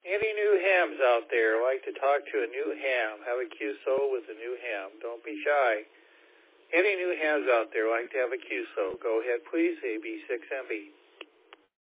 Any new hams out there like to talk to a new ham? Have a QSO with a new ham. Don't be shy. Any new hams out there like to have a QSO? Go ahead, please, AB6MB.